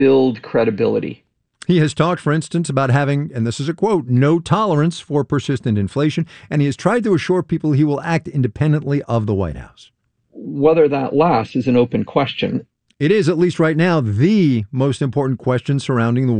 build credibility. He has talked, for instance, about having, and this is a quote, no tolerance for persistent inflation, and he has tried to assure people he will act independently of the White House. Whether that lasts is an open question. It is, at least right now, the most important question surrounding the